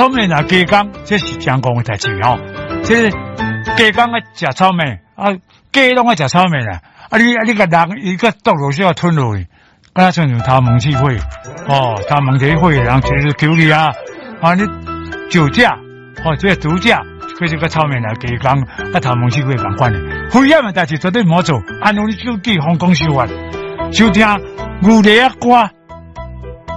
草莓啊，鸡公这是成功的代志吼。这鸡公爱食草莓啊，鸡拢爱食草莓啦。你个人伊个毒落去啊吞落去，敢若像头毛刺血哦，头毛刺血人就是求你啊，你酒驾哦，这毒驾，佢这个草莓啊，鸡公啊头毛刺血共款的，危险的代志绝对唔好做，安尼你就地方讲修法，收听牛奶啊歌。